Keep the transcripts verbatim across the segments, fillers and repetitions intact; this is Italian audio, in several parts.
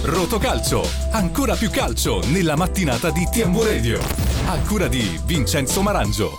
Rotocalcio, ancora più calcio nella mattinata di T M U Radio. A cura di Vincenzo Marangio.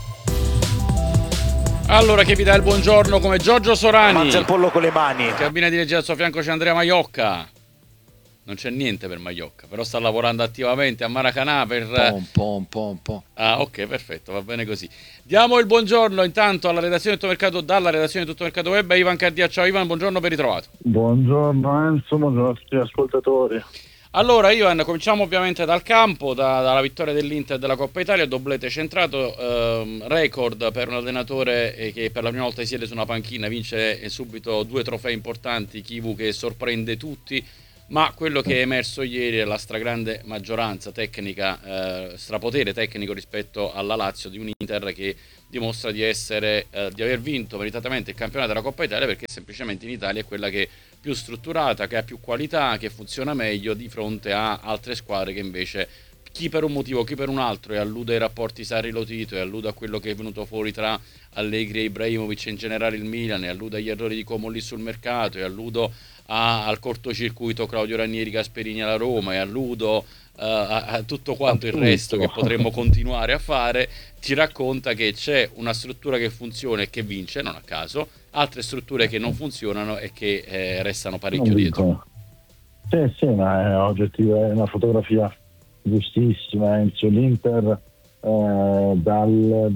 Allora, che vi dà il buongiorno come Giorgio Sorani. Mangia il pollo con le mani. In cabina di regia al suo fianco c'è Andrea Maiocca. Non c'è niente per Maiocca, però sta lavorando attivamente a Maracanã per... Pom, pom, pom, pom. Ah, ok, perfetto, va bene così. Diamo il buongiorno intanto alla redazione di Tutto Mercato, dalla redazione di Tutto Mercato Web, Ivan Cardia. Ciao Ivan, buongiorno, ben ritrovato. Buongiorno Enzo, buongiorno a tutti gli ascoltatori. Allora Ivan, cominciamo ovviamente dal campo, da, dalla vittoria dell'Inter della Coppa Italia, doblete centrato, ehm, record per un allenatore che per la prima volta siede su una panchina, vince subito due trofei importanti, Chivu che sorprende tutti. Ma quello che è emerso ieri è la stragrande maggioranza tecnica, eh, strapotere tecnico rispetto alla Lazio di un Inter che dimostra di essere, eh, di aver vinto meritatamente il campionato della Coppa Italia, perché semplicemente in Italia è quella che è più strutturata, che ha più qualità, che funziona meglio di fronte a altre squadre che invece, chi per un motivo, chi per un altro, e allude ai rapporti Sarri-Lotito, e allude a quello che è venuto fuori tra Allegri e Ibrahimovic e in generale il Milan, e allude agli errori di Como lì sul mercato, e alludo a, al cortocircuito Claudio Ranieri Gasperini alla Roma, e alludo uh, a, a tutto quanto il resto che potremmo continuare a fare, ci racconta che c'è una struttura che funziona e che vince, non a caso, altre strutture che non funzionano e che eh, restano parecchio dietro. Sì, sì, ma è oggettiva, è una fotografia giustissima. Enzo, l'Inter eh, dal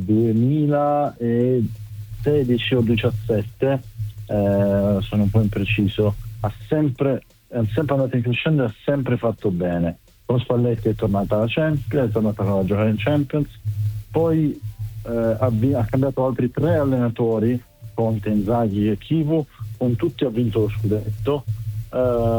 duemilasedici o diciassette, eh, sono un po' impreciso, ha sempre, è sempre andato in crescendo e ha sempre fatto bene. Con Spalletti è tornata alla Champions, è tornata a giocare in Champions, poi eh, ha, ha cambiato altri tre allenatori, Conte, Inzaghi e Chivu, con tutti ha vinto lo scudetto, eh,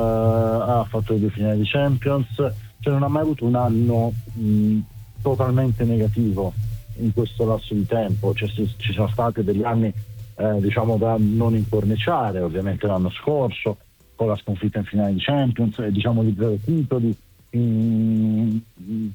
ha fatto le due finali di Champions, cioè non ha mai avuto un anno mh, totalmente negativo in questo lasso di tempo. Cioè, ci, ci sono stati degli anni eh, diciamo da non incorniciare, ovviamente l'anno scorso con la sconfitta in finale di Champions e diciamo di zero titoli, mh, il,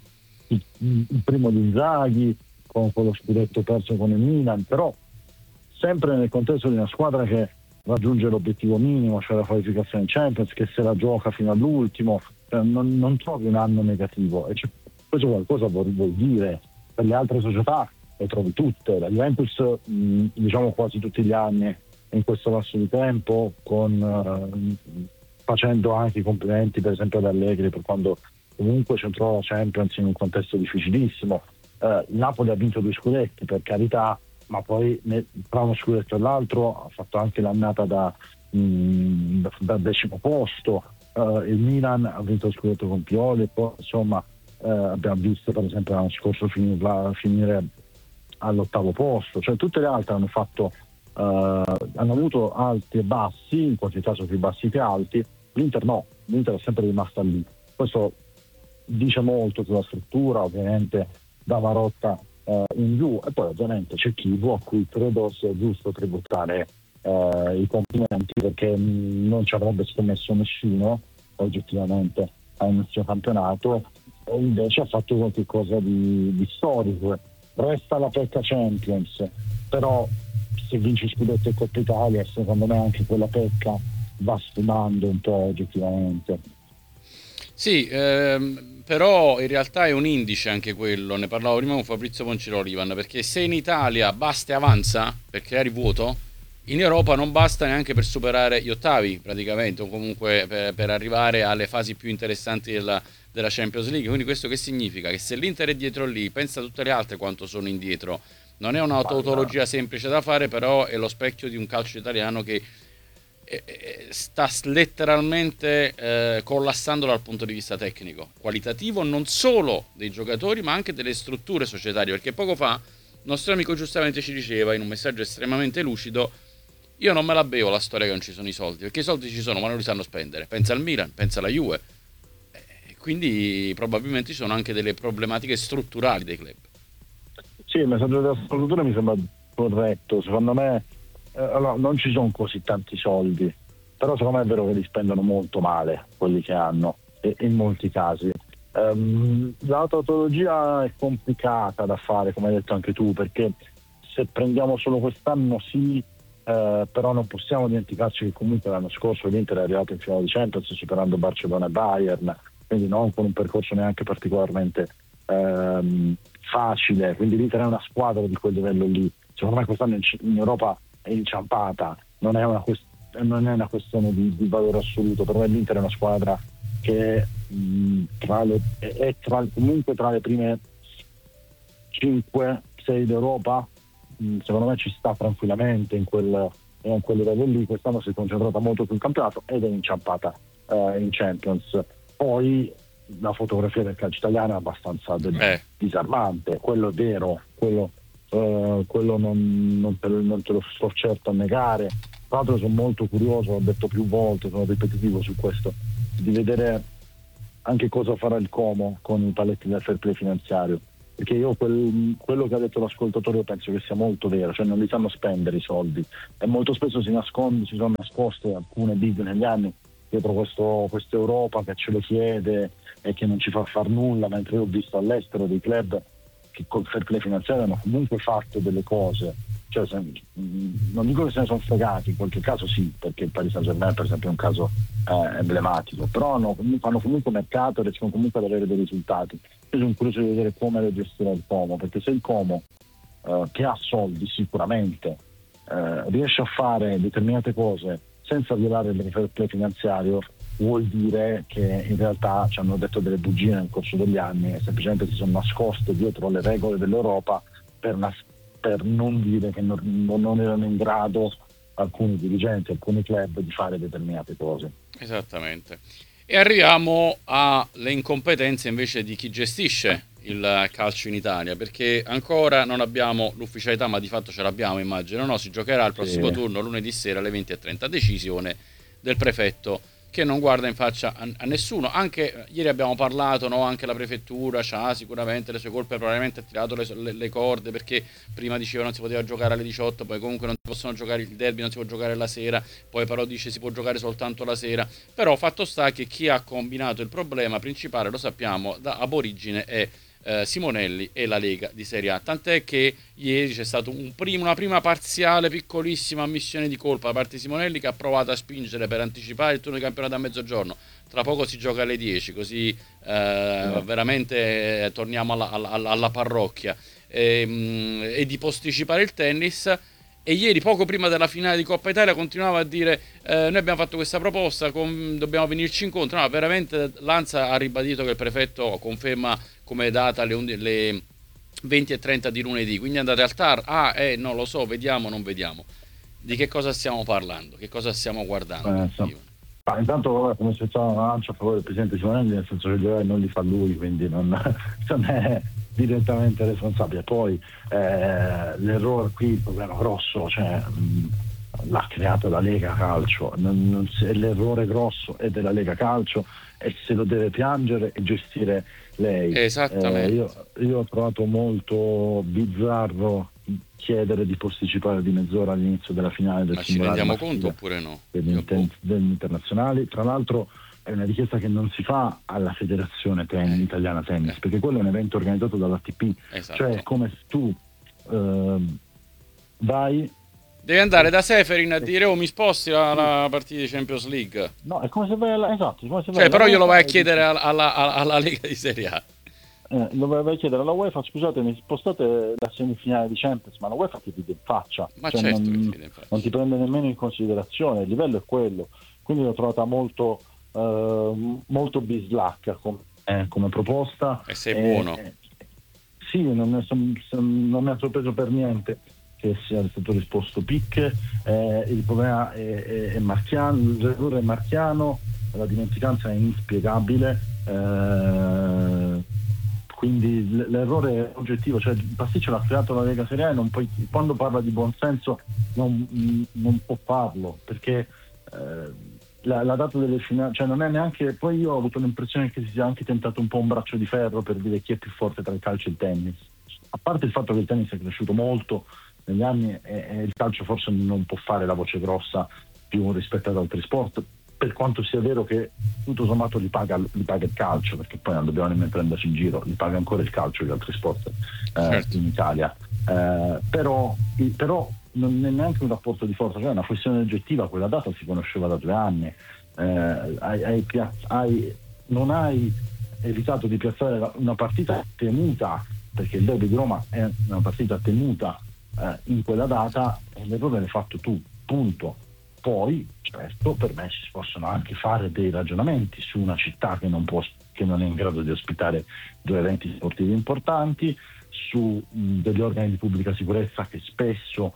il primo di Inzaghi con quello scudetto perso con il Milan, però sempre nel contesto di una squadra che raggiunge l'obiettivo minimo, cioè la qualificazione in Champions, che se la gioca fino all'ultimo. Non, non trovi un anno negativo, e cioè, questo qualcosa vuol, vuol dire. Per le altre società le trovi tutte, la Juventus mh, diciamo quasi tutti gli anni in questo lasso di tempo, con uh, facendo anche i complimenti per esempio ad Allegri per quando comunque centrò la Champions in un contesto difficilissimo. uh, il Napoli ha vinto due scudetti, per carità, ma poi ne, tra uno scudetto e l'altro ha fatto anche l'annata da, mh, da, da decimo posto. Uh, il Milan ha vinto lo scudetto con Pioli, e poi insomma uh, abbiamo visto per esempio l'anno scorso finire, finire all'ottavo posto. Cioè tutte le altre hanno fatto uh, hanno avuto alti e bassi, in qualche caso più bassi che alti. L'Inter no, l'Inter è sempre rimasta lì. Questo dice molto sulla struttura, ovviamente da Marotta uh, in giù, e poi ovviamente c'è Chivu, a cui credo sia giusto tributare Uh, i complimenti, perché mh, non ci avrebbe scommesso nessuno oggettivamente a inizio campionato, e invece ha fatto qualcosa di, di storico. Resta la pecca Champions, però se vince scudetto e Coppa Italia secondo me anche quella pecca va sfumando un po' oggettivamente. Sì, ehm, però in realtà è un indice anche quello, ne parlavo prima con Fabrizio Ponciroli, Ivan, perché se in Italia basta e avanza per creare vuoto, in Europa non basta neanche per superare gli ottavi praticamente, o comunque per, per arrivare alle fasi più interessanti della, della Champions League. Quindi questo che significa? Che se l'Inter è dietro lì, pensa a tutte le altre quanto sono indietro. Non è una tautologia semplice da fare, però è lo specchio di un calcio italiano che è, è, sta letteralmente eh, collassando dal punto di vista tecnico, qualitativo, non solo dei giocatori ma anche delle strutture societarie, perché poco fa il nostro amico giustamente ci diceva in un messaggio estremamente lucido: io non me la bevo la storia che non ci sono i soldi, perché i soldi ci sono ma non li sanno spendere. Pensa al Milan, pensa alla Juve, e quindi probabilmente ci sono anche delle problematiche strutturali dei club. Sì, il messaggio della struttura mi sembra corretto. Secondo me eh, allora, non ci sono così tanti soldi, però secondo me è vero che li spendono molto male quelli che hanno, e, in molti casi. Um, la tautologia è complicata da fare, come hai detto anche tu, perché se prendiamo solo quest'anno sì, eh, però non possiamo dimenticarci che comunque l'anno scorso l'Inter è arrivato in finale di Champions superando Barcellona e Bayern, quindi non con un percorso neanche particolarmente ehm, facile, quindi l'Inter è una squadra di quel livello lì. Secondo me quest'anno in, in Europa è inciampata, non è una, quest- non è una questione di, di valore assoluto. Per me l'Inter è una squadra che mh, tra le, è, è tra, comunque tra le prime cinque sei d'Europa, mh, secondo me ci sta tranquillamente in quel, in quel livello lì. Quest'anno si è concentrata molto sul campionato ed è inciampata eh, in Champions. Poi la fotografia del calcio italiano è abbastanza de- eh. disarmante, quello è vero, quello, eh, quello non, non, te lo, non te lo sto certo a negare. Tra l'altro sono molto curioso, l'ho detto più volte, sono ripetitivo su questo, di vedere anche cosa farà il Como con i paletti del fair play finanziario, perché io quel, quello che ha detto l'ascoltatore io penso che sia molto vero, cioè non li sanno spendere i soldi e molto spesso si nasconde, si sono nascoste alcune big negli anni dietro questo questa Europa che ce lo chiede e che non ci fa far nulla, mentre io ho visto all'estero dei club che col fair play finanziario hanno comunque fatto delle cose, cioè se, mh, non dico che se ne sono fregati, in qualche caso sì, perché il Paris Saint-Germain per esempio è un caso eh, emblematico, però hanno comunque, hanno comunque mercato e riescono comunque ad avere dei risultati. Io sono curioso di vedere come lo gestirà il Como, perché se il Como eh, che ha soldi sicuramente eh, riesce a fare determinate cose senza violare il fair play finanziario, vuol dire che in realtà ci hanno detto delle bugie nel corso degli anni e semplicemente si sono nascoste dietro le regole dell'Europa per, una, per non dire che non, non erano in grado alcuni dirigenti, alcuni club di fare determinate cose. Esattamente. E arriviamo alle incompetenze invece di chi gestisce il calcio in Italia, perché ancora non abbiamo l'ufficialità, ma di fatto ce l'abbiamo, immagino, no? Si giocherà il prossimo Sì. turno lunedì sera alle venti e trenta, decisione del prefetto che non guarda in faccia a, a nessuno. Anche ieri abbiamo parlato, no? Anche la prefettura ha sicuramente le sue colpe, probabilmente ha tirato le, le, le corde, perché prima diceva non si poteva giocare alle diciotto, poi comunque non si possono giocare il derby, non si può giocare la sera, poi però dice si può giocare soltanto la sera. Però fatto sta che chi ha combinato il problema principale, lo sappiamo, da ab origine è Eh, Simonelli e la Lega di Serie A, tant'è che ieri c'è stata un prim- una prima parziale piccolissima ammissione di colpa da parte di Simonelli, che ha provato a spingere per anticipare il turno di campionato a mezzogiorno. Tra poco si gioca alle dieci, così eh, no. veramente eh, torniamo alla, alla, alla parrocchia, e, mh, e di posticipare il tennis. E ieri, poco prima della finale di Coppa Italia, continuava a dire eh, noi abbiamo fatto questa proposta, con, dobbiamo venirci incontro. No, veramente l'Ansa ha ribadito che il prefetto conferma come data le, le venti e trenta di lunedì, quindi andate al T A R. Ah, eh, non lo so, vediamo, non vediamo. Di che cosa stiamo parlando? Che cosa stiamo guardando? Eh, so. ah, intanto come se c'è una lancia a favore del presidente Simonelli, nel senso che non li fa lui, quindi non, non è direttamente responsabile. Poi eh, l'errore qui, il problema grosso, cioè mh, l'ha creato la Lega Calcio, non, non, l'errore grosso è della Lega Calcio e se lo deve piangere e gestire lei. Esattamente. Eh, io, io ho trovato molto bizzarro chiedere di posticipare di mezz'ora all'inizio della finale del Ma ci rendiamo conto oppure no? Degli, inter- degli internazionali. Tra l'altro è una richiesta che non si fa alla Federazione Tennis, eh. Italiana Tennis, eh. perché quello è un evento organizzato dall'A T P. Esatto. Cioè è come se tu eh, vai, devi andare da Seferin a dire oh mi sposti alla partita di Champions League. no, è come se vai alla, esatto, come se vai cioè però glielo vai a dici, chiedere alla, alla, alla Lega di Serie A. Eh, lo vai a chiedere alla UEFA, scusate, mi spostate la semifinale di Champions, ma la UEFA ti vede in faccia, Ma cioè certo non, che ti non ti prende nemmeno in considerazione, il livello è quello, quindi l'ho trovata molto eh, molto bislacca come, eh, come proposta. E sei eh, buono. Eh, sì, non, ne son, son, non mi ha sorpreso per niente che sia stato risposto Pic. Eh, il problema è, è, è marchiano, l'errore è marchiano, la dimenticanza è inspiegabile. Eh, quindi l'errore è oggettivo, cioè il pasticcio l'ha creato la Lega Serie A e non puoi, quando parla di buonsenso non, non può farlo, perché eh, la, la data delle finali, cioè non è neanche, poi io ho avuto l'impressione che si sia anche tentato un po' un braccio di ferro per dire chi è più forte tra il calcio e il tennis, a parte il fatto che il tennis è cresciuto molto negli anni e, e il calcio forse non può fare la voce grossa più rispetto ad altri sport, per quanto sia vero che tutto sommato li paga, li paga il calcio, perché poi non dobbiamo nemmeno prenderci in giro, li paga ancora il calcio gli altri sport eh, certo. in Italia. Eh, però, però non è neanche un rapporto di forza, cioè è una questione oggettiva. Quella data si conosceva da due anni, eh, hai, hai, pia- hai, non hai evitato di piazzare una partita temuta, perché il derby di Roma è una partita temuta eh, in quella data, e l'errore l'hai fatto tu, punto. Poi certo, per me si possono anche fare dei ragionamenti su una città che non può, che non è in grado di ospitare due eventi sportivi importanti, su mh, degli organi di pubblica sicurezza che spesso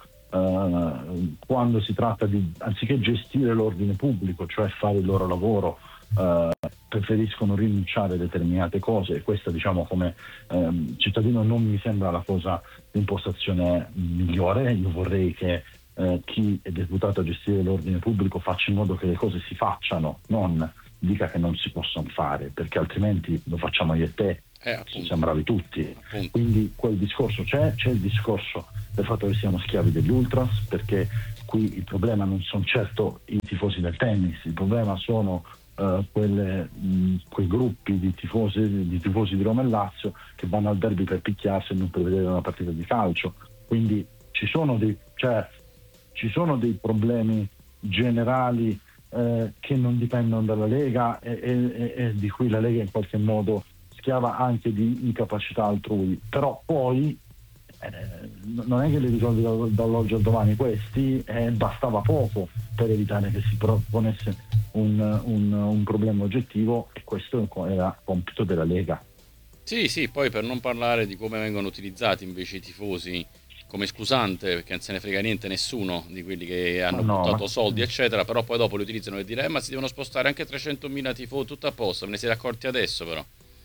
Uh, quando si tratta di, anziché gestire l'ordine pubblico, cioè fare il loro lavoro, uh, preferiscono rinunciare a determinate cose, e questa, diciamo, come um, cittadino non mi sembra la cosa, l'impostazione migliore. Io vorrei che uh, chi è deputato a gestire l'ordine pubblico faccia in modo che le cose si facciano, non dica che non si possono fare, perché altrimenti lo facciamo io e te, eh, ci siamo bravi tutti. Appunto. Quindi quel discorso c'è, c'è il discorso del fatto che siamo schiavi degli ultras, perché qui il problema non sono certo i tifosi del tennis, il problema sono uh, quelle, mh, quei gruppi di tifosi, di tifosi di Roma e Lazio che vanno al derby per picchiarsi e non per vedere una partita di calcio. Quindi ci sono dei, cioè, ci sono dei problemi generali eh, che non dipendono dalla Lega e, e, e di cui la Lega in qualche modo schiava anche di incapacità altrui, però poi eh, non è che li risolvi da, dall'oggi al domani questi, eh, bastava poco per evitare che si proponesse un, un, un problema oggettivo, e questo era compito della Lega. Sì, sì, poi per non parlare di come vengono utilizzati invece i tifosi come scusante, perché non se ne frega niente nessuno di quelli che hanno no, buttato ma... soldi eccetera, però poi dopo li utilizzano per dire eh, ma si devono spostare anche trecentomila tifosi, tutto a posto, me ne siete accorti adesso però.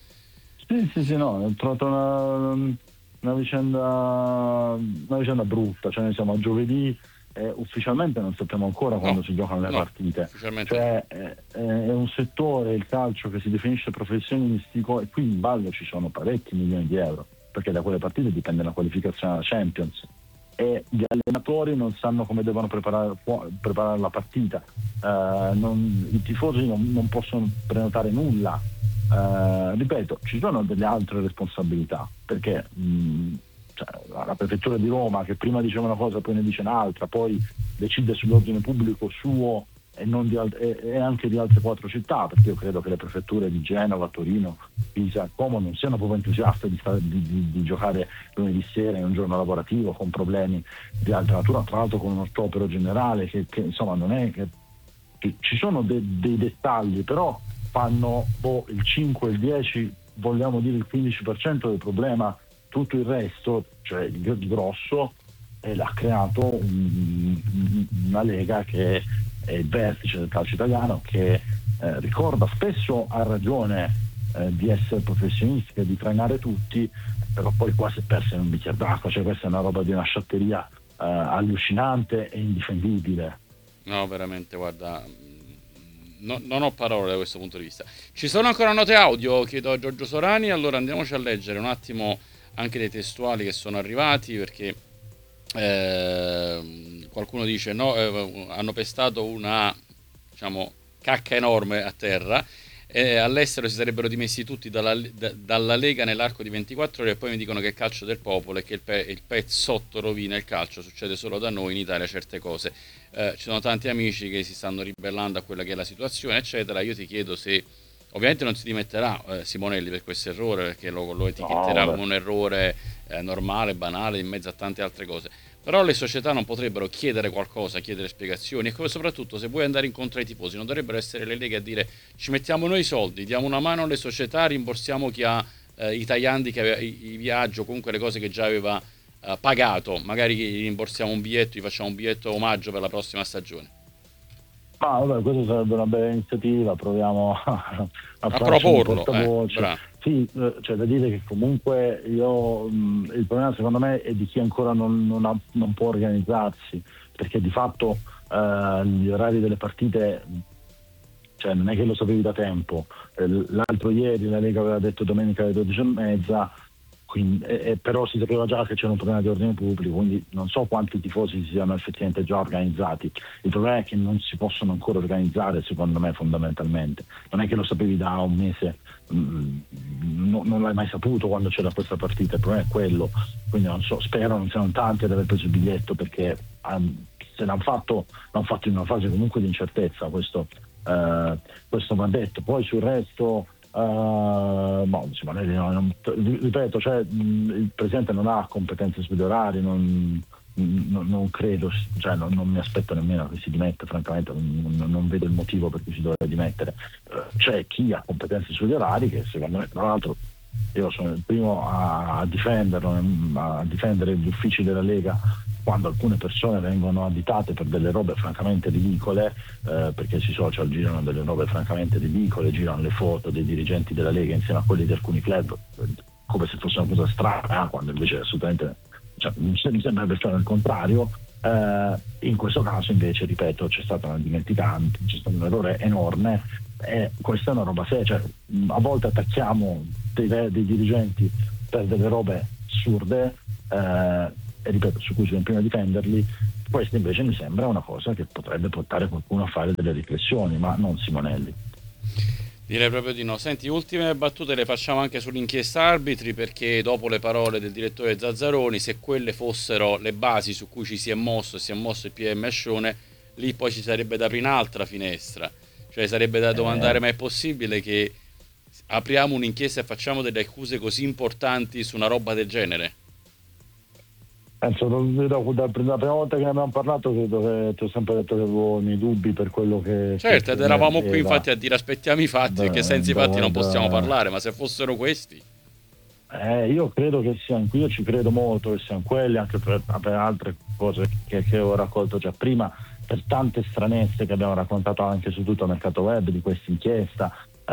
Sì, sì, sì, no, ho trovato una, una vicenda una vicenda brutta, cioè siamo a giovedì e ufficialmente non sappiamo ancora quando No, si giocano le no, partite, ufficialmente cioè è, è un settore, il calcio, che si definisce professionistico, e qui in ballo ci sono parecchi milioni di euro, perché da quelle partite dipende la qualificazione alla Champions, e gli allenatori non sanno come devono preparare, preparare la partita, uh, non, i tifosi non, non possono prenotare nulla. Uh, ripeto, ci sono delle altre responsabilità, perché mh, cioè, la prefettura di Roma, che prima diceva una cosa poi ne dice un'altra, poi decide sull'ordine pubblico suo e, non di alt- e, e anche di altre quattro città, perché io credo che le prefetture di Genova, Torino, Pisa, Como non siano proprio entusiaste di, di, di, di giocare lunedì sera in un giorno lavorativo con problemi di altra natura, tra l'altro con uno sciopero generale che, che insomma non è che, che ci sono de, dei dettagli, però fanno boh, il cinque, il dieci, vogliamo dire il quindici per cento del problema. Tutto il resto, cioè il grosso, eh, l'ha creato un, una Lega che è il vertice del calcio italiano, che eh, ricorda spesso, ha ragione, eh, di essere professionistica e di trainare tutti, però poi qua si è persa in un bicchiere d'acqua, cioè questa è una roba di una sciatteria eh, allucinante e indifendibile. No, veramente, guarda, no, non ho parole da questo punto di vista. Ci sono ancora note audio, chiedo a Giorgio Sorani, allora andiamoci a leggere un attimo anche dei testuali che sono arrivati, perché eh, qualcuno dice no, eh, hanno pestato una, diciamo, cacca enorme a terra, e all'estero si sarebbero dimessi tutti dalla, da, dalla Lega nell'arco di ventiquattro ore, e poi mi dicono che è il calcio del popolo e che il, pe, il pezzotto rovina il calcio. Succede solo da noi, in Italia certe cose, eh, ci sono tanti amici che si stanno ribellando a quella che è la situazione eccetera. Io ti chiedo se ovviamente non si dimetterà eh, Simonelli per questo errore, perché lo, lo etichetterà No, come un errore eh, normale, banale, in mezzo a tante altre cose, però le società non potrebbero chiedere qualcosa, chiedere spiegazioni, e come soprattutto se vuoi andare incontro ai tifosi non dovrebbero essere le leghe a dire ci mettiamo noi i soldi, diamo una mano alle società, rimborsiamo chi ha eh, i tagliandi, che aveva, i, i viaggi o comunque le cose che già aveva eh, pagato, magari gli rimborsiamo un biglietto, gli facciamo un biglietto omaggio per la prossima stagione. Ah, vabbè, questa sarebbe una bella iniziativa, proviamo a, a, a proporlo, portavoce. Eh, sì, c'è da dire che comunque io mh, il problema secondo me è di chi ancora non, non, ha, non può organizzarsi, perché di fatto eh, gli orari delle partite, cioè non è che lo sapevi da tempo. L'altro ieri la Lega aveva detto domenica alle dodici e mezza, quindi, eh, però si sapeva già che c'era un problema di ordine pubblico, quindi non so quanti tifosi si siano effettivamente già organizzati. Il problema è che non si possono ancora organizzare, secondo me, fondamentalmente. Non è che lo sapevi da un mese, mh, no, non l'hai mai saputo quando c'era questa partita, il problema è quello. Quindi non so, spero non siano tanti ad aver preso il biglietto, perché um, se l'hanno fatto, l'hanno fatto in una fase comunque di incertezza, questo, uh, questo va detto. Poi sul resto... Uh, no, insomma, non, non, ripeto, cioè, mh, il presidente non ha competenze sugli orari, non, non, non credo, cioè, non, non mi aspetto nemmeno che si dimetta, francamente non, non vedo il motivo per cui si dovrebbe dimettere. Uh, c'è chi ha competenze sugli orari, che secondo me, tra l'altro, io sono il primo a, a difenderlo, a difendere gli uffici della Lega quando alcune persone vengono additate per delle robe francamente ridicole, eh, perché sui social girano delle robe francamente ridicole, girano le foto dei dirigenti della Lega insieme a quelli di alcuni club, come se fosse una cosa strana, quando invece assolutamente, cioè, mi sembra il contrario. Eh, in questo caso invece, ripeto, c'è stata una dimenticanza, c'è stato un errore enorme, e questa è una roba seria, cioè, a volte attacchiamo dei, dei dirigenti per delle robe assurde, eh, e ripeto, su cui si prima a difenderli. Questo invece mi sembra una cosa che potrebbe portare qualcuno a fare delle riflessioni, ma non Simonelli. Direi proprio di no. Senti, ultime battute le facciamo anche sull'inchiesta arbitri, perché dopo le parole del direttore Zazzaroni, se quelle fossero le basi su cui ci si è mosso, si è mosso il P M Ascione, lì poi ci sarebbe da aprire un'altra finestra, cioè sarebbe da domandare, eh. ma è possibile che apriamo un'inchiesta e facciamo delle accuse così importanti su una roba del genere? Penso, da, da, da, la prima volta che ne abbiamo parlato credo che ti ho sempre detto che avevo i miei dubbi per quello che... Certo, ed eravamo qui era. infatti a dire aspettiamo i fatti, perché senza i fatti non possiamo parlare, ma se fossero questi... Eh, io credo che siano, io ci credo molto che siano quelli, anche per, per altre cose che, che ho raccolto già prima, per tante stranezze che abbiamo raccontato anche su tutto il mercato web di questa inchiesta,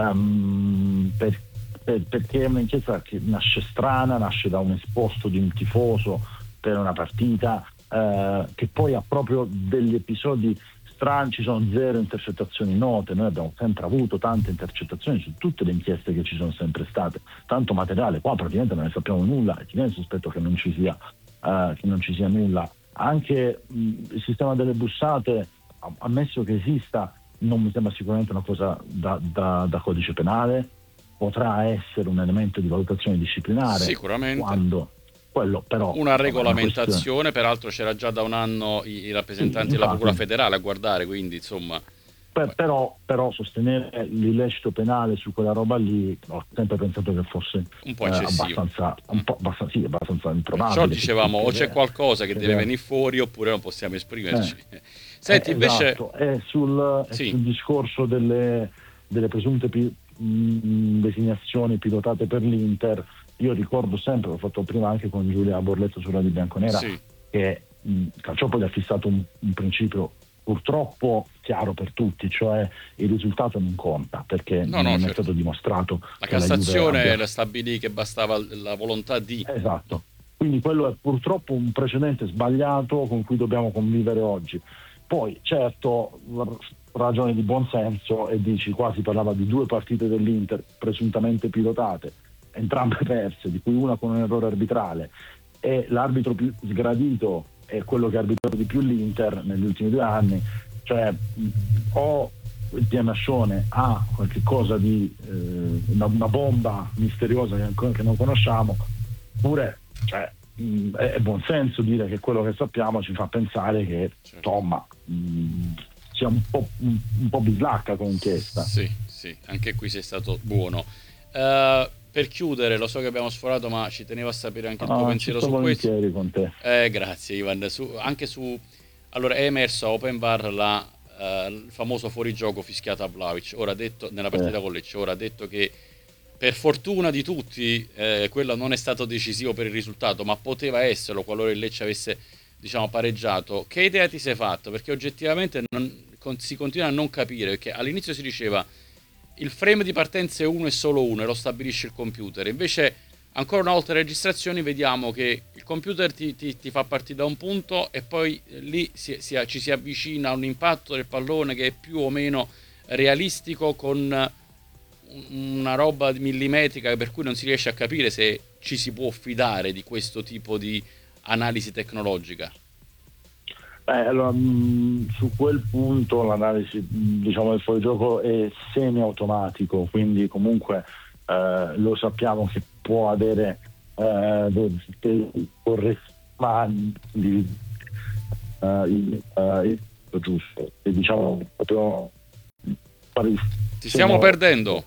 um, per, per, perché è un'inchiesta che nasce strana, nasce da un esposto di un tifoso per una partita, eh, che poi ha proprio degli episodi strani, ci sono zero intercettazioni note, noi abbiamo sempre avuto tante intercettazioni su tutte le inchieste che ci sono sempre state, tanto materiale, qua praticamente non ne sappiamo nulla e ti viene il sospetto che non ci sia, eh, che non ci sia nulla. Anche mh, il sistema delle bussate, ammesso che esista, non mi sembra sicuramente una cosa da, da, da codice penale, potrà essere un elemento di valutazione disciplinare sicuramente, quando quello però una regolamentazione, una peraltro c'era già da un anno i, i rappresentanti sì, della Procura federale a guardare, quindi insomma per, però, però sostenere l'illecito penale su quella roba lì ho sempre pensato che fosse un po' eccessivo, eh, abbastanza, un po', abbastanza, sì, abbastanza improbabile. Perciò dicevamo o c'è qualcosa che deve venire fuori oppure non possiamo esprimerci. eh. Senti eh, invece esatto. è, sul, è sì. sul discorso delle, delle presunte pi- mh, designazioni pilotate per l'Inter. Io ricordo sempre, l'ho fatto prima anche con Giulia Borletto sulla di Bianconera, sì. che mh, Calciopoli ha fissato un, un principio purtroppo chiaro per tutti, cioè il risultato non conta, perché no, non no, è certo. stato dimostrato. La che Cassazione la abbia... stabilì che bastava la volontà di... Esatto, quindi quello è purtroppo un precedente sbagliato con cui dobbiamo convivere oggi. Poi certo ragioni di buonsenso, e dici qua si parlava di due partite dell'Inter presuntamente pilotate, entrambe perse, di cui una con un errore arbitrale, e l'arbitro più sgradito è quello che ha arbitrato di più l'Inter negli ultimi due anni, cioè o il P M Ascione ha qualche cosa di eh, una, una bomba misteriosa che, ancora, che non conosciamo, oppure cioè, mh, è, è buon senso dire che quello che sappiamo ci fa pensare che insomma mh, sia un po', un, un po' bislacca come inchiesta. Sì, sì, anche qui sei stato buono. Uh, per chiudere, lo so che abbiamo sforato, ma ci tenevo a sapere anche il tuo ah, pensiero su questo. Con te. Eh, grazie Ivan. Su, anche su, allora è emerso a Open Bar la, uh, il famoso fuorigioco fischiato a Vlahovic, ora detto nella partita eh. con Lecce. Ora ha detto che per fortuna di tutti eh, quello non è stato decisivo per il risultato, ma poteva esserlo qualora il Lecce avesse, diciamo, pareggiato. Che idea ti sei fatto? Perché oggettivamente non, con, si continua a non capire, perché all'inizio si diceva il frame di partenza è uno e solo uno e lo stabilisce il computer, invece ancora una volta le registrazioni vediamo che il computer ti, ti, ti fa partire da un punto e poi lì si, si, ci si avvicina a un impatto del pallone che è più o meno realistico, con una roba millimetrica per cui non si riesce a capire se ci si può fidare di questo tipo di analisi tecnologica? Beh, allora, mh, su quel punto l'analisi, diciamo, del fuorigioco è semi-automatico, quindi comunque eh, lo sappiamo che può avere eh, dei corrispondi uh, il, uh, il giusto, e diciamo proprio ti stiamo perdendo.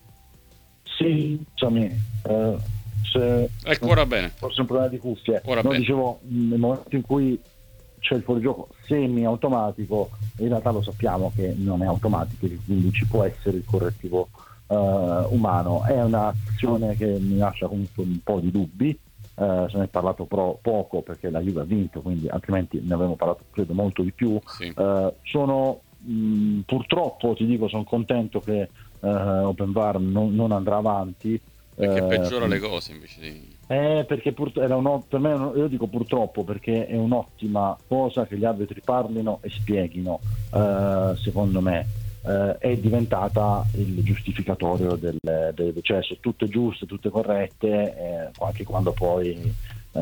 Sì, insomma, uh, se, ecco, ora bene, forse un problema di cuffie. Ora no, bene. Dicevo, nel momento in cui c'è il fuorigioco semi-automatico, in realtà lo sappiamo che non è automatico, quindi ci può essere il correttivo uh, umano. È un'azione che mi lascia comunque un po' di dubbi. Uh, se ne è parlato pro- poco perché la Juve ha vinto, quindi altrimenti ne avremmo parlato credo molto di più. Sì. Uh, sono mh, purtroppo ti dico, sono contento che uh, Open V A R non, non andrà avanti, perché uh, peggiora le cose invece di... Eh, perché pur, era un, per me, io dico purtroppo perché è un'ottima cosa che gli arbitri parlino e spieghino, uh, secondo me. Uh, è diventata il giustificatorio del, del cioè sono tutte giuste, tutte corrette, eh, anche quando poi uh,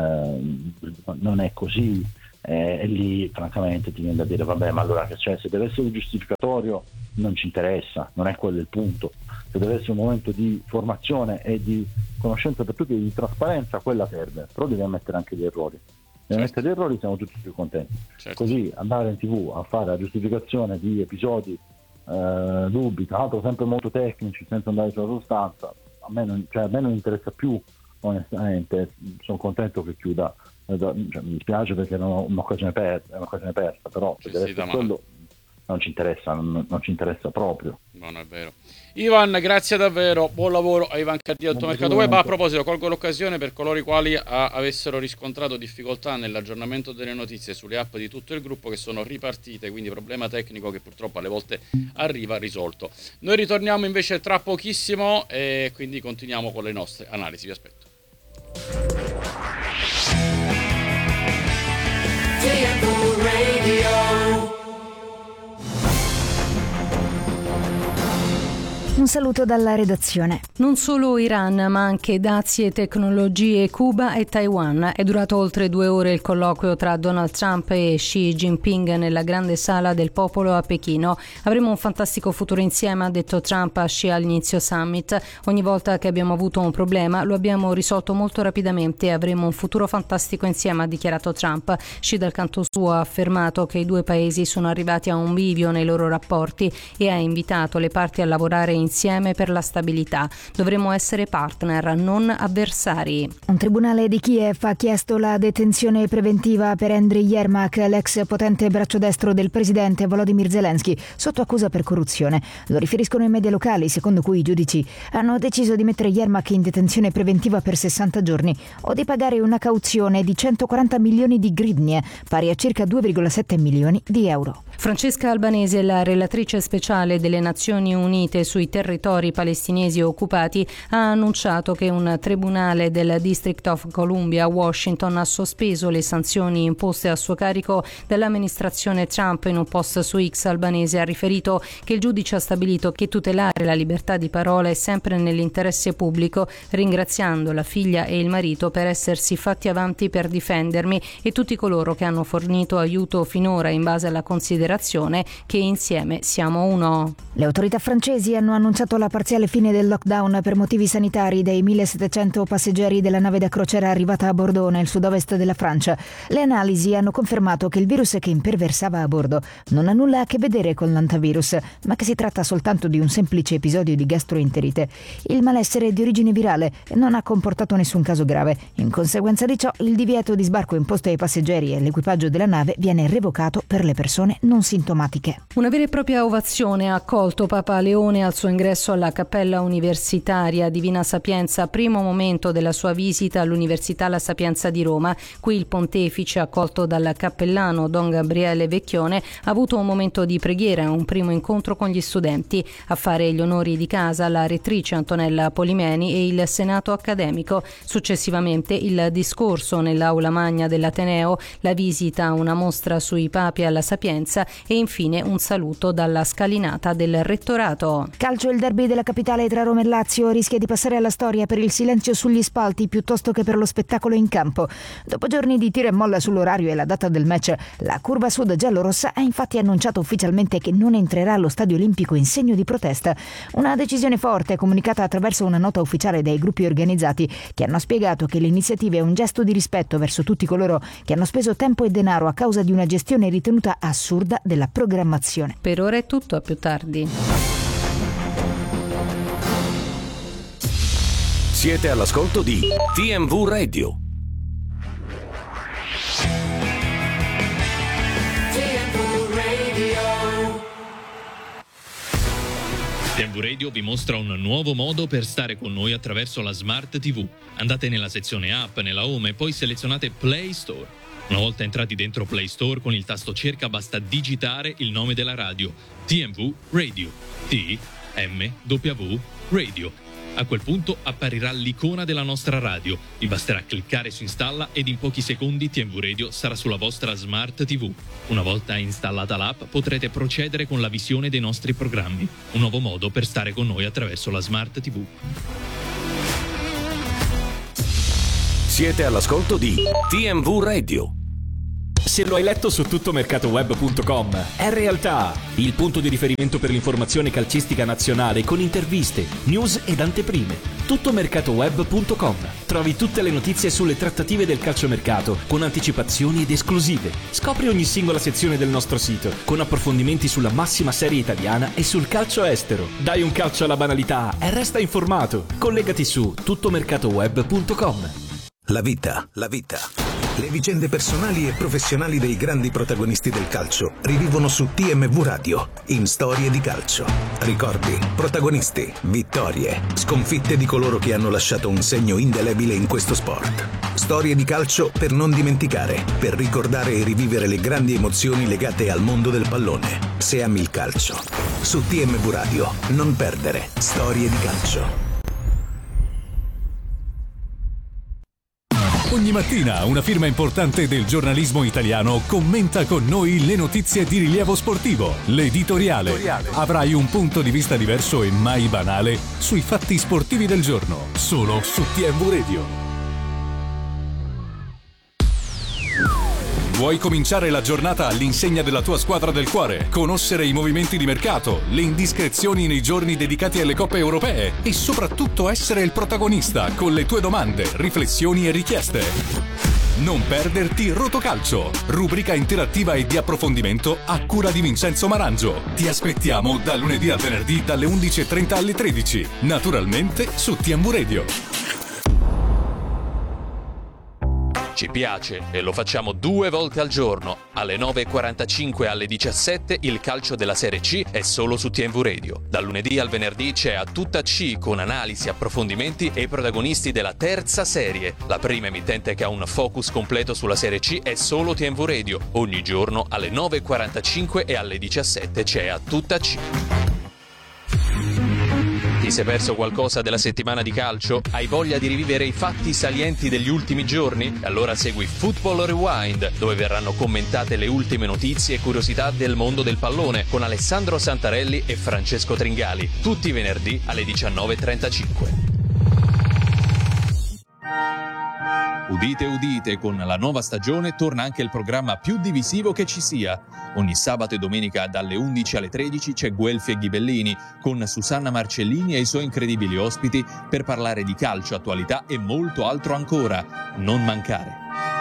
non è così, eh, e lì francamente ti viene da dire vabbè, ma allora che c'è, se deve essere un giustificatorio non ci interessa, non è quello il punto. Se deve essere un momento di formazione e di conoscenza per tutti e di trasparenza, quella serve, però devi ammettere anche gli errori. Nel Certo. mettere gli errori siamo tutti più contenti. Certo. Così andare in tv a fare la giustificazione di episodi eh, dubbi, tra l'altro sempre molto tecnici, senza andare sulla sostanza, a me non, cioè, a me non interessa più, onestamente. Sono contento che chiuda, eh, cioè, mi dispiace perché non ho un'occasione persa, è un'occasione persa, però se deve essere quello non ci interessa, non, non ci interessa proprio. Non è vero. Ivan, grazie davvero, buon lavoro a Ivan Cardia, Automercato Web. A proposito, colgo l'occasione per coloro i quali a, avessero riscontrato difficoltà nell'aggiornamento delle notizie sulle app di tutto il gruppo, che sono ripartite, quindi problema tecnico che purtroppo alle volte arriva risolto. Noi ritorniamo invece tra pochissimo e quindi continuiamo con le nostre analisi, vi aspetto. Un saluto dalla redazione. Non solo Iran, ma anche dazi e tecnologie, Cuba e Taiwan. È durato oltre due ore il colloquio tra Donald Trump e Xi Jinping nella grande sala del popolo a Pechino. Avremo un fantastico futuro insieme, ha detto Trump a Xi all'inizio summit. Ogni volta che abbiamo avuto un problema lo abbiamo risolto molto rapidamente e avremo un futuro fantastico insieme, ha dichiarato Trump. Xi dal canto suo ha affermato che i due paesi sono arrivati a un bivio nei loro rapporti e ha invitato le parti a lavorare in insieme per la stabilità. Dovremmo essere partner, non avversari. Un tribunale di Kiev ha chiesto la detenzione preventiva per Andriy Yermak, l'ex potente braccio destro del presidente Volodymyr Zelensky, sotto accusa per corruzione. Lo riferiscono i media locali, secondo cui i giudici hanno deciso di mettere Yermak in detenzione preventiva per sessanta giorni o di pagare una cauzione di centoquaranta milioni di grivnie, pari a circa due virgola sette milioni di euro. Francesca Albanese, la relatrice speciale delle Nazioni Unite sui territori palestinesi occupati, ha annunciato che un tribunale del District of Columbia a Washington ha sospeso le sanzioni imposte a suo carico dall'amministrazione Trump. In un post su X, Albanese ha riferito che il giudice ha stabilito che tutelare la libertà di parola è sempre nell'interesse pubblico, ringraziando la figlia e il marito per essersi fatti avanti per difendermi e tutti coloro che hanno fornito aiuto finora, in base alla considerazione che insieme siamo uno. Le autorità francesi hanno annunciato la parziale fine del lockdown per motivi sanitari dei millesettecento passeggeri della nave da crociera arrivata a Bordeaux, nel sud-ovest della Francia. Le analisi hanno confermato che il virus che imperversava a bordo non ha nulla a che vedere con l'antivirus, ma che si tratta soltanto di un semplice episodio di gastroenterite. Il malessere è di origine virale e non ha comportato nessun caso grave. In conseguenza di ciò, il divieto di sbarco imposto ai passeggeri e all'equipaggio della nave viene revocato per le persone non sintomatiche. Una vera e propria ovazione ha accolto Papa Leone al suo ingresso alla Cappella Universitaria Divina Sapienza, primo momento della sua visita all'Università La Sapienza di Roma. Qui il pontefice, accolto dal cappellano Don Gabriele Vecchione, ha avuto un momento di preghiera e un primo incontro con gli studenti. A fare gli onori di casa la rettrice Antonella Polimeni e il Senato accademico. Successivamente il discorso nell'aula magna dell'Ateneo, la visita a una mostra sui papi alla Sapienza e infine un saluto dalla scalinata del rettorato. Calcio calcio, il derby della capitale tra Roma e Lazio rischia di passare alla storia per il silenzio sugli spalti piuttosto che per lo spettacolo in campo. Dopo giorni di tira e molla sull'orario e la data del match, la curva sud giallorossa ha infatti annunciato ufficialmente che non entrerà allo Stadio Olimpico in segno di protesta. Una decisione forte comunicata attraverso una nota ufficiale dai gruppi organizzati, che hanno spiegato che l'iniziativa è un gesto di rispetto verso tutti coloro che hanno speso tempo e denaro a causa di una gestione ritenuta assurda della programmazione. Per ora è tutto, a più tardi. Siete all'ascolto di T M V Radio. T M V Radio vi mostra un nuovo modo per stare con noi attraverso la Smart ti vu. Andate nella sezione app, nella home e poi selezionate Play Store. Una volta entrati dentro Play Store, con il tasto cerca basta digitare il nome della radio: T M V Radio. T M W Radio. A quel punto apparirà l'icona della nostra radio. Vi basterà cliccare su installa ed in pochi secondi T M V Radio sarà sulla vostra Smart ti vu. Una volta installata l'app potrete procedere con la visione dei nostri programmi. Un nuovo modo per stare con noi attraverso la Smart ti vu. Siete all'ascolto di T M V Radio. Se lo hai letto su tuttomercatoweb punto com, è realtà, il punto di riferimento per l'informazione calcistica nazionale con interviste, news ed anteprime. tuttomercatoweb punto com. Trovi tutte le notizie sulle trattative del calciomercato con anticipazioni ed esclusive. Scopri ogni singola sezione del nostro sito con approfondimenti sulla massima serie italiana e sul calcio estero. Dai un calcio alla banalità e resta informato. Collegati su tuttomercatoweb punto com. La vita, la vita. Le vicende personali e professionali dei grandi protagonisti del calcio rivivono su T M V Radio, in Storie di calcio. Ricordi, protagonisti, vittorie, sconfitte di coloro che hanno lasciato un segno indelebile in questo sport. Storie di calcio per non dimenticare, per ricordare e rivivere le grandi emozioni legate al mondo del pallone. Se ami il calcio. Su T M V Radio, non perdere Storie di calcio. Ogni mattina una firma importante del giornalismo italiano commenta con noi le notizie di rilievo sportivo. L'editoriale. Avrai un punto di vista diverso e mai banale sui fatti sportivi del giorno, solo su T M V Radio. Vuoi cominciare la giornata all'insegna della tua squadra del cuore? Conoscere i movimenti di mercato, le indiscrezioni nei giorni dedicati alle coppe europee e soprattutto essere il protagonista con le tue domande, riflessioni e richieste? Non perderti Rotocalcio, rubrica interattiva e di approfondimento a cura di Vincenzo Marangio. Ti aspettiamo da lunedì al venerdì dalle undici e trenta alle tredici, naturalmente su T M V Radio. Ci piace e lo facciamo due volte al giorno. Alle nove e quarantacinque e alle diciassette il calcio della Serie C è solo su T M V Radio. Dal lunedì al venerdì c'è A Tutta C con analisi, approfondimenti e i protagonisti della terza serie. La prima emittente che ha un focus completo sulla Serie C è solo T M V Radio. Ogni giorno alle nove e quarantacinque e alle diciassette c'è A Tutta C. Ti sei perso qualcosa della settimana di calcio? Hai voglia di rivivere i fatti salienti degli ultimi giorni? Allora segui Football Rewind, dove verranno commentate le ultime notizie e curiosità del mondo del pallone con Alessandro Santarelli e Francesco Tringali, tutti i venerdì alle diciannove e trentacinque. Udite udite, con la nuova stagione torna anche il programma più divisivo che ci sia. Ogni sabato e domenica dalle undici alle tredici c'è Guelfi e Ghibellini con Susanna Marcellini e i suoi incredibili ospiti per parlare di calcio, attualità e molto altro ancora. Non mancare.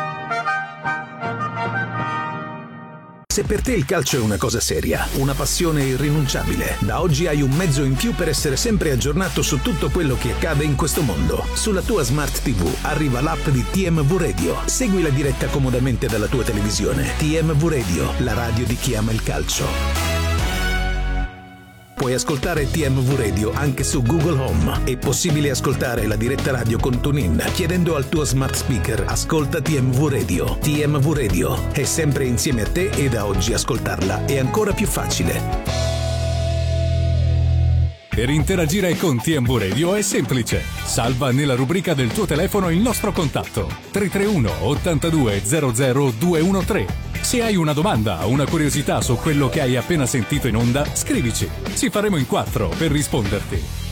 Se per te il calcio è una cosa seria, una passione irrinunciabile, da oggi hai un mezzo in più per essere sempre aggiornato su tutto quello che accade in questo mondo. Sulla tua Smart ti vu arriva l'app di T M V Radio. Segui la diretta comodamente dalla tua televisione. T M V Radio, la radio di chi ama il calcio. Puoi ascoltare T M V Radio anche su Google Home. È possibile ascoltare la diretta radio con TuneIn chiedendo al tuo smart speaker ascolta T M V Radio. T M V Radio è sempre insieme a te e da oggi ascoltarla è ancora più facile. Per interagire con T M V Radio è semplice. Salva nella rubrica del tuo telefono il nostro contatto tre tre uno ottantadue zero zero due uno tre. Se hai una domanda o una curiosità su quello che hai appena sentito in onda, scrivici. Ci faremo in quattro per risponderti.